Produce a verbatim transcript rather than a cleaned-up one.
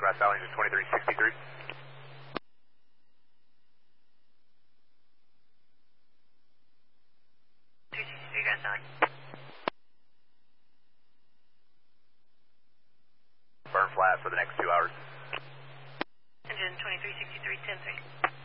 West Valley to twenty-three sixty-three. three sixty-three, Grass Valley. Burn flat for the next two hours. Engine twenty-three sixty-three, ten three.